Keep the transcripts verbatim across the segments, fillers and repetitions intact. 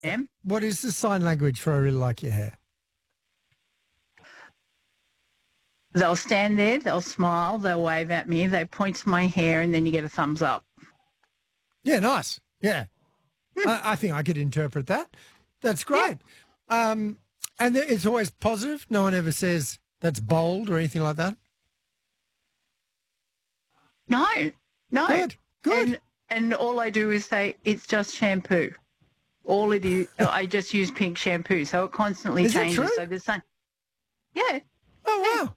am. What is the sign language for I really like your hair? They'll stand there, they'll smile, they'll wave at me, they point to my hair, and then you get a thumbs up. Yeah, nice. Yeah. I, I think I could interpret that. That's great. Yeah. Um, and it's always positive. No one ever says that's bold or anything like that. No, no. Good, good. And, and all I do is say, it's just shampoo. All it is, I just use pink shampoo, so it constantly is changes. That true? So the same. Yeah. Oh, wow.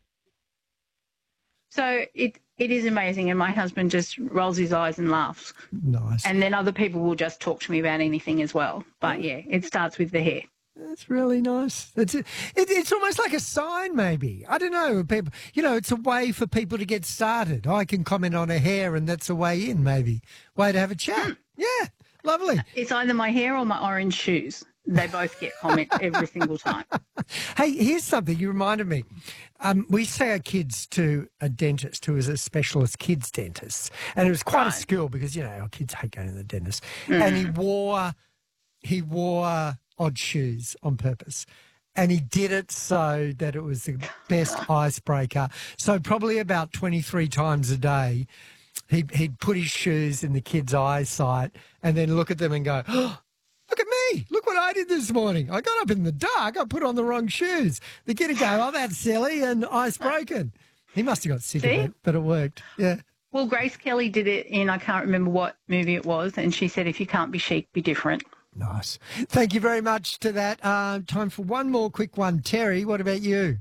So it it is amazing, and my husband just rolls his eyes and laughs. Nice. And then other people will just talk to me about anything as well. But, yeah, it starts with the hair. That's really nice. It's, it, it's almost like a sign, maybe. I don't know. People, you know, it's a way for people to get started. I can comment on a hair, and that's a way in, maybe. Way to have a chat. Mm. Yeah, lovely. It's either my hair or my orange shoes. They both get comment every single time. Hey, here's something you reminded me. Um, we used to take our kids to a dentist who was a specialist kids dentist, and it was quite right. a school because, you know, our kids hate going to the dentist. Mm. And he wore he wore odd shoes on purpose, and he did it so that it was the best icebreaker. So probably about twenty-three times a day, he he'd put his shoes in the kids' eyesight and then look at them and go, oh, look at me. Look what I did this morning. I got up in the dark. I put on the wrong shoes. The kid would go, oh, that's silly, and ice broken. He must have got sick See? of it, but it worked. Yeah. Well, Grace Kelly did it in, I can't remember what movie it was, and she said, if you can't be chic, be different. Nice. Thank you very much to that. Uh, time for one more quick one. Terry, what about you?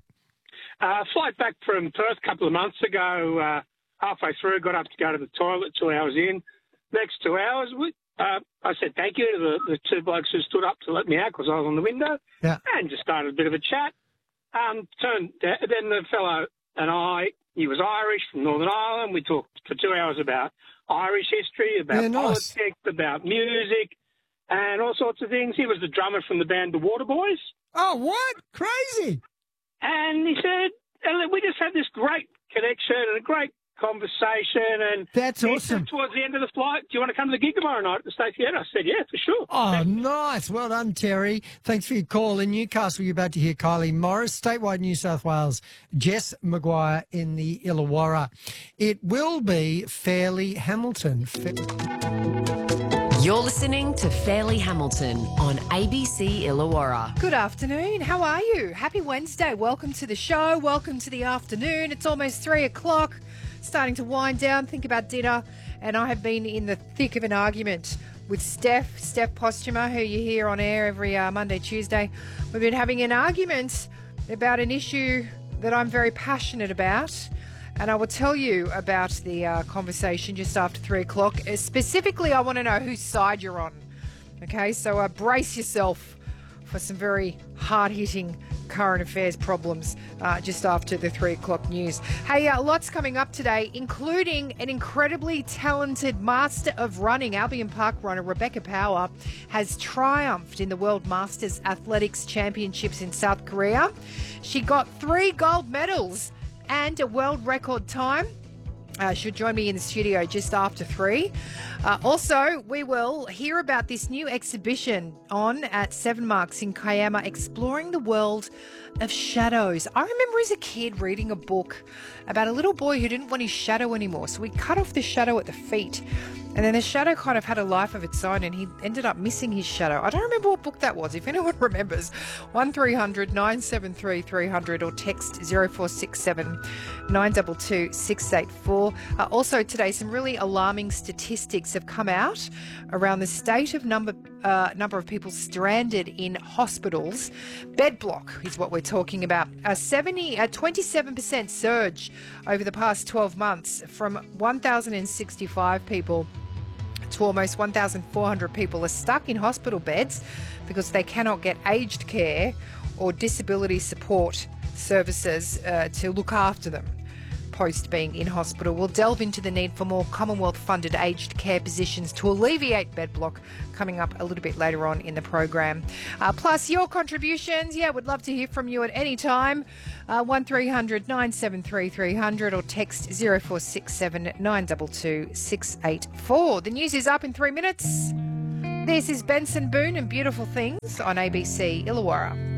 Uh, flight back from Perth a couple of months ago, uh, halfway through, got up to go to the toilet, two hours in. Next two hours, we, uh, I said thank you to the, the two blokes who stood up to let me out because I was on the window, yeah. and just started a bit of a chat. Um, turned then the fellow and I, he was Irish from Northern Ireland. We talked for two hours about Irish history, about yeah, nice. politics, about music, and all sorts of things. He was the drummer from the band The Waterboys. Oh, what? Crazy. And he said, and we just had this great connection and a great conversation. And that's awesome. Towards the end of the flight, do you want to come to the gig tomorrow night at the State Theatre? I said, yeah, for sure. Oh, yeah. nice. Well done, Terry. Thanks for your call. In Newcastle, you're about to hear Kylie Morris, statewide New South Wales, Jess Maguire in the Illawarra. It will be Fairleigh Hamilton. You're listening to Fairleigh Hamilton on A B C Illawarra. Good afternoon. How are you? Happy Wednesday. Welcome to the show. Welcome to the afternoon. It's almost three o'clock. Starting to wind down, think about dinner. And I have been in the thick of an argument with Steph, Steph Postuma, who you hear on air every uh, Monday, Tuesday. We've been having an argument about an issue that I'm very passionate about. And I will tell you about the uh, conversation just after three o'clock. Uh, specifically, I want to know whose side you're on. Okay, so uh, brace yourself for some very hard-hitting current affairs problems uh, just after the three o'clock news. Hey, uh, lots coming up today, including an incredibly talented master of running. Albion Park runner Rebecca Power has triumphed in the World Masters Athletics Championships in South Korea. She got three gold medals and a world record time. Uh, she'll join me in the studio just after three. Uh, also, we will hear about this new exhibition on at Seven Marks in Kiama, exploring the world of shadows. I remember as a kid reading a book about a little boy who didn't want his shadow anymore, so we cut off the shadow at the feet. And then the shadow kind of had a life of its own, and he ended up missing his shadow. I don't remember what book that was. If anyone remembers, one three hundred nine seven three three hundred or text zero four six seven nine two two six eight four. Uh, also today, some really alarming statistics have come out around the state of number uh, number of people stranded in hospitals. Bed block is what we're talking about. A seventy, a twenty-seven percent surge over the past twelve months, from one thousand sixty-five people to almost one thousand four hundred people are stuck in hospital beds because they cannot get aged care or disability support services uh, to look after them post being in hospital. We'll delve into the need for more Commonwealth-funded aged care positions to alleviate bed block coming up a little bit later on in the program. Uh, plus, your contributions. Yeah, would love to hear from you at any time. Uh, one three hundred nine seven three three hundred or text zero four six seven nine two two six eight four. The news is up in three minutes. This is Benson Boone and Beautiful Things on A B C Illawarra.